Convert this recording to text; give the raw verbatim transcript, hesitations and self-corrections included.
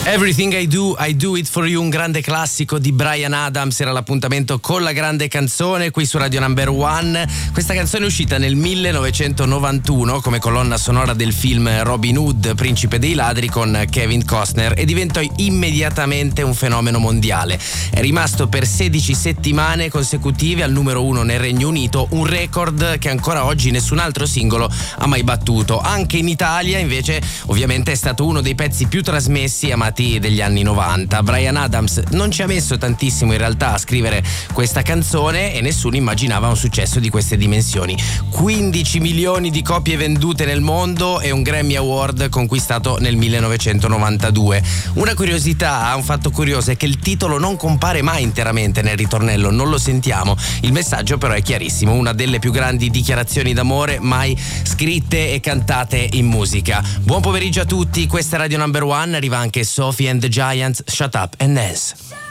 Everything I Do, I Do It For You, un grande classico di Bryan Adams. Era l'appuntamento con la grande canzone qui su Radio Number One. Questa canzone è uscita nel millenovecentonovantuno come colonna sonora del film Robin Hood, Principe dei ladri, con Kevin Costner, e diventò immediatamente un fenomeno mondiale. È rimasto per sedici settimane consecutive al numero uno nel Regno Unito, un record che ancora oggi nessun altro singolo ha mai battuto. Anche in Italia invece ovviamente è stato uno dei pezzi più trasmessi e amati degli anni novanta. Bryan Adams non ci ha messo tantissimo in realtà a scrivere questa canzone e nessuno immaginava un successo di queste dimensioni. quindici milioni di copie vendute nel mondo e un Grammy Award conquistato nel millenovecentonovantadue. Una curiosità, un fatto curioso, è che il titolo non compare mai interamente nel ritornello, non lo sentiamo. Il messaggio però è chiarissimo, una delle più grandi dichiarazioni d'amore mai scritte e cantate in musica. Buon pomeriggio a tutti, questa è Radio Number One, arriva anche Sophie and the Giants, Shut Up and Dance.